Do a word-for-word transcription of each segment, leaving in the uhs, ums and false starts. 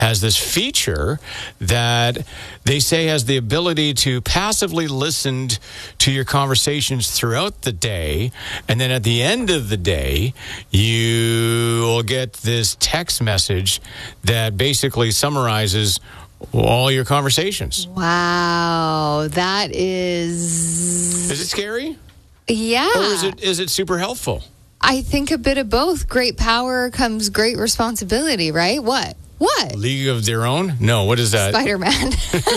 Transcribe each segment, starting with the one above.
has this feature that they say has the ability to passively listen to your conversations throughout the day. And then at the end of the day, you will get this text message that basically summarizes all your conversations. Wow. That is... Is it scary? Yeah. Or is it is it super helpful? I think a bit of both. Great power comes great responsibility, right? What? What? League of Their Own? No, what is that? Spider-Man.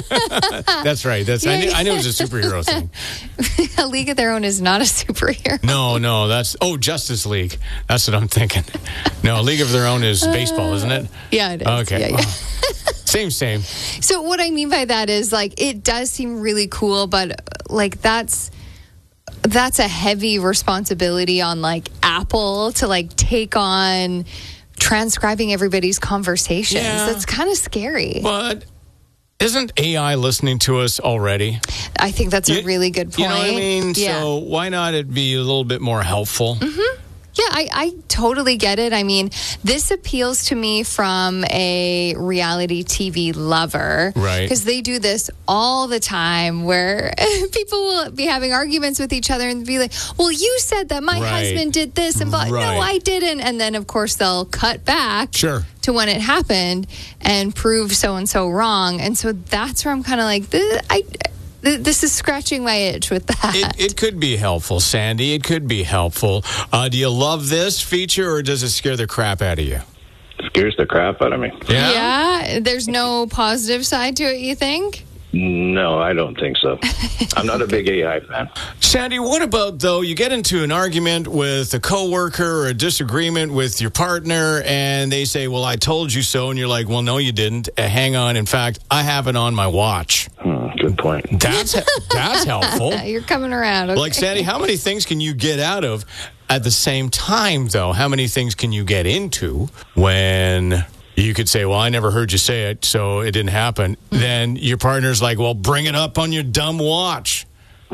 That's right. That's Yeah, I, knew, yeah. I knew it was a superhero thing. A League of Their Own is not a superhero. No, no, that's oh Justice League. That's what I'm thinking. No, League of Their Own is baseball, isn't it? Yeah, it is. Okay. Yeah, yeah. Well, same, same. So what I mean by that is, like, it does seem really cool, but like that's that's a heavy responsibility on like Apple to like take on transcribing everybody's conversations. Yeah. That's kind of scary. But isn't A I listening to us already? I think that's a You- really good point. You know what I mean? Yeah. So why not it be a little bit more helpful? Mm-hmm. Yeah, I, I totally get it. I mean, this appeals to me from a reality T V lover. Right. Because they do this all the time where people will be having arguments with each other and be like, well, you said that my Right. husband did this. And but Right. no, I didn't. And then, of course, they'll cut back Sure. to when it happened and prove so-and-so wrong. And so that's where I'm kind of like, this, I, th- this is scratching my itch with that. It, it could be helpful, Sandy. It could be helpful. Uh, do you love this feature, or does it scare the crap out of you? Scares the crap out of me. Yeah, there's no positive side to it, you think? No, I don't think so. I'm not a big A I fan. Sandy, what about, though, you get into an argument with a coworker or a disagreement with your partner, and they say, well, I told you so, and you're like, well, no, you didn't. Uh, hang on. In fact, I have it on my watch. Hmm, good point. That's that's helpful. You're coming around. Okay. Like, Sandy, how many things can you get out of at the same time, though? How many things can you get into when you could say, well, I never heard you say it, so it didn't happen? Then your partner's like, well, bring it up on your dumb watch.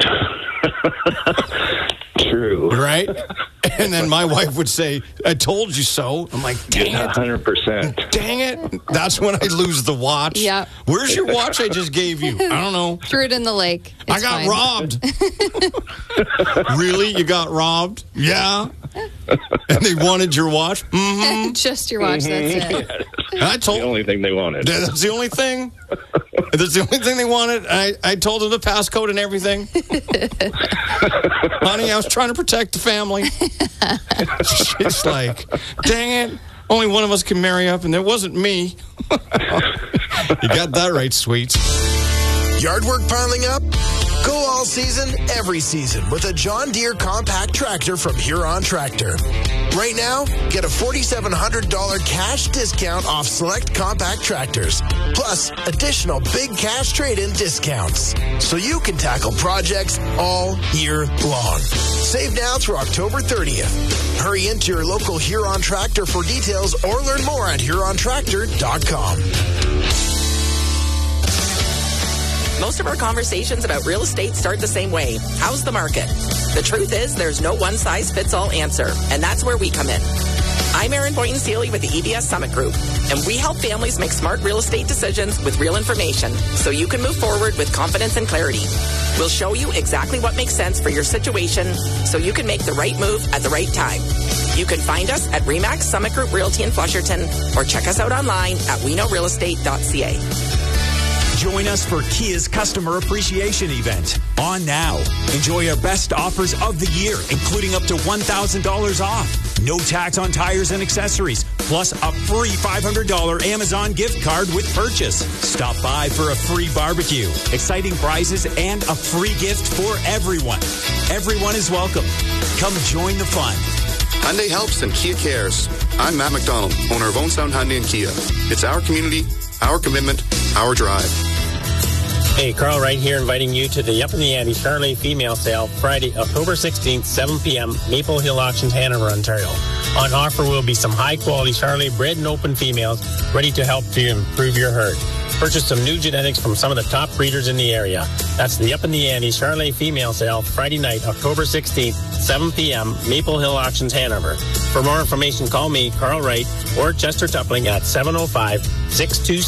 True. Right? And then my wife would say, I told you so. I'm like, dang Yeah, it. one hundred percent. Dang it. That's when I lose the watch. Yeah. Where's your watch I just gave you? I don't know. Threw it in the lake. I It's got fine. robbed. Really? You got robbed? Yeah. And they wanted your watch? Mm-hmm. Just your watch, that's it. I The told only thing they wanted. That's the only thing. That's the only thing they wanted. I, I told them the passcode and everything. Honey, I was trying to protect the family. It's like, dang it. Only one of us can marry up, and it wasn't me. You got that right, sweets. Yard work piling up? Go all season, every season with a John Deere compact tractor from Huron Tractor. Right now, get a four thousand seven hundred dollars cash discount off select compact tractors, plus additional big cash trade-in discounts, so you can tackle projects all year long. Save now through October thirtieth. Hurry into your local Huron Tractor for details or learn more at huron tractor dot com. Most of our conversations about real estate start the same way. How's the market? The truth is, there's no one-size-fits-all answer, and that's where we come in. I'm Erin Boynton-Seely with the E B S Summit Group, and we help families make smart real estate decisions with real information so you can move forward with confidence and clarity. We'll show you exactly what makes sense for your situation so you can make the right move at the right time. You can find us at RE/MAX Summit Group Realty in Flusherton or check us out online at we know real estate dot c a. Join us for Kia's Customer Appreciation Event. On now. Enjoy our best offers of the year, including up to one thousand dollars off. No tax on tires and accessories, plus a free five hundred dollars Amazon gift card with purchase. Stop by for a free barbecue, exciting prizes, and a free gift for everyone. Everyone is welcome. Come join the fun. Hyundai helps and Kia cares. I'm Matt McDonald, owner of Own Sound Hyundai and Kia. It's our community, our commitment, our drive. Hey, Carl right here inviting you to the Up in the Ante Charolais Female Sale Friday, October sixteenth, seven p.m., Maple Hill Auctions, Hanover, Ontario. On offer will be some high-quality Charolais bred and open females ready to help to improve your herd. Purchase some new genetics from some of the top breeders in the area. That's the Up in the Ante Charolais female sale Friday night, October sixteenth, seven p.m., Maple Hill Auctions, Hanover. For more information, call me, Carl Wright, or Chester Tupling at seven oh five, six two six